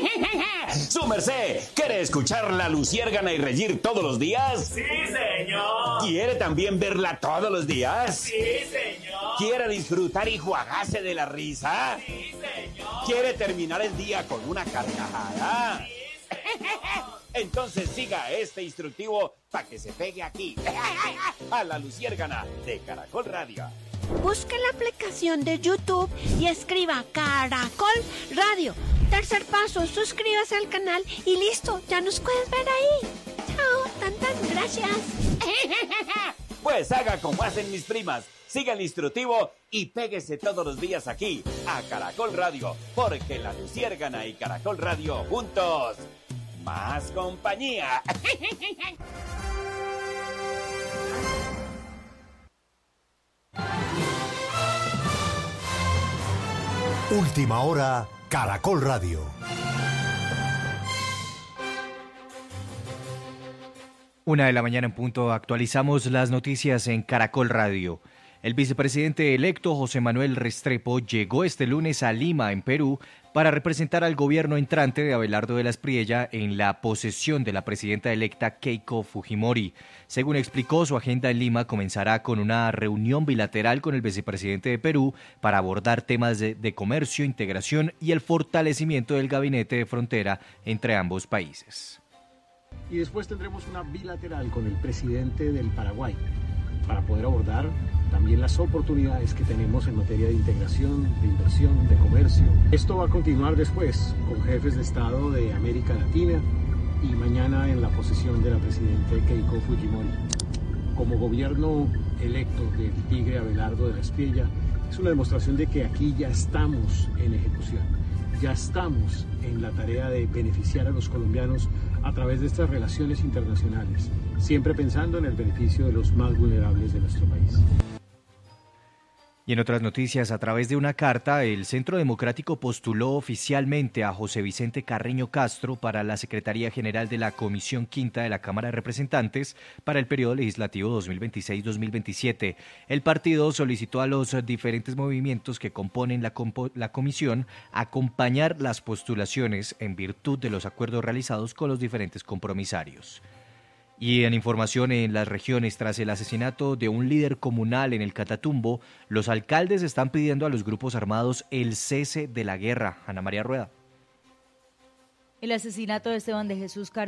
¡Su merced! ¿Quiere escuchar La Luciérgana y reír todos los días? ¡Sí, señor! ¿Quiere también verla todos los días? ¡Sí, señor! ¿Quiere disfrutar y jugarse de la risa? ¡Sí, señor! ¿Quiere terminar el día con una carcajada? ¡Sí, señor! Entonces siga este instructivo para que se pegue aquí, a La Luciérgana de Caracol Radio. Busque la aplicación de YouTube y escriba Caracol Radio. Tercer paso, suscríbase al canal y listo, ya nos puedes ver ahí. Chao, gracias. Pues haga como hacen mis primas, siga el instructivo y péguese todos los días aquí, a Caracol Radio, porque La Luciérgana y Caracol Radio juntos, más compañía. Última hora, Caracol Radio. Una de la mañana en punto, actualizamos las noticias en Caracol Radio. El vicepresidente electo José Manuel Restrepo llegó este lunes a Lima, en Perú, para representar al gobierno entrante de Abelardo de la Espriella en la posesión de la presidenta electa Keiko Fujimori. Según explicó, su agenda en Lima comenzará con una reunión bilateral con el vicepresidente de Perú para abordar temas de comercio, integración y el fortalecimiento del gabinete de frontera entre ambos países. Y después tendremos una bilateral con el presidente del Paraguay para poder abordar también las oportunidades que tenemos en materia de integración, de inversión, de comercio. Esto va a continuar después con jefes de Estado de América Latina y mañana en la posesión de la presidenta Keiko Fujimori. Como gobierno electo del tigre Abelardo de la Espriella, es una demostración de que aquí ya estamos en ejecución, ya estamos en la tarea de beneficiar a los colombianos a través de estas relaciones internacionales, siempre pensando en el beneficio de los más vulnerables de nuestro país. Y en otras noticias, a través de una carta, el Centro Democrático postuló oficialmente a José Vicente Carreño Castro para la Secretaría General de la Comisión Quinta de la Cámara de Representantes para el periodo legislativo 2026-2027. El partido solicitó a los diferentes movimientos que componen la comisión acompañar las postulaciones en virtud de los acuerdos realizados con los diferentes compromisarios. Y en información en las regiones, tras el asesinato de un líder comunal en el Catatumbo, los alcaldes están pidiendo a los grupos armados el cese de la guerra. Ana María Rueda. El asesinato de Esteban de Jesús